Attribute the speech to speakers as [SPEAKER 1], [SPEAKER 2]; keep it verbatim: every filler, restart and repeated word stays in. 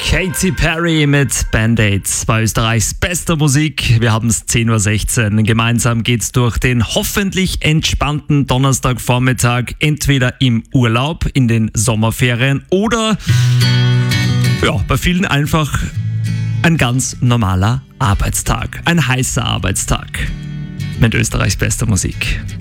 [SPEAKER 1] Katy Perry mit Band-Aids bei Österreichs bester Musik. Wir haben es zehn Uhr sechzehn. Gemeinsam geht's durch den hoffentlich entspannten Donnerstagvormittag, entweder im Urlaub, in den Sommerferien oder ja, bei vielen einfach ein ganz normaler Arbeitstag. Ein heißer Arbeitstag mit Österreichs bester Musik.